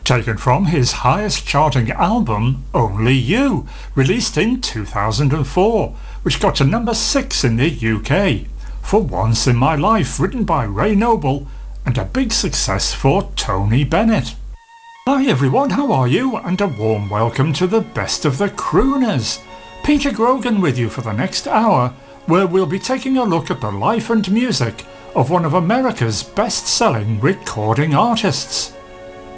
taken from his highest charting album, Only You, released in 2004, which got to number 6 in the UK. For Once in My Life, written by Ray Noble, and a big success for Tony Bennett. Hi everyone, how are you? And a warm welcome to the Best of the Crooners. Peter Grogan with you for the next hour, where we'll be taking a look at the life and music of one of America's best-selling recording artists.